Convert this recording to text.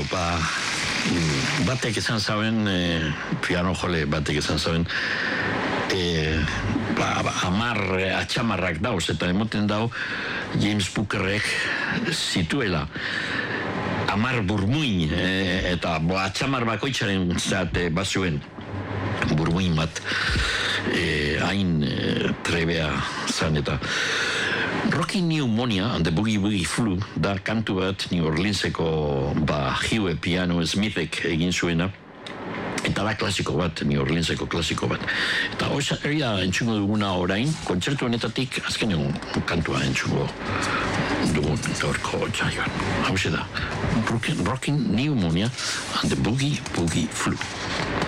batek izan zauen, piano jole batek izan zauen, amar atxamarrak dauz, eta emoten dau James Bookerrek zituela amar burmuin, eta atxamar bakoitzaren zate bazuen burmuin bat, hain trebea zan, eta Rockin' Pneumonia and the Boogie Woogie Flu da kantu bat New Orleanseko Huey Piano Smithek egin zuena, eta da klasiko bat, New Orleanseko klasiko bat. Eta hori da entxungo duguna orain, kontzertu honetatik azken egun kantua entxungo dugun dorko jaioan. Hau da, Rockin' Pneumonia and the Boogie Woogie Flu.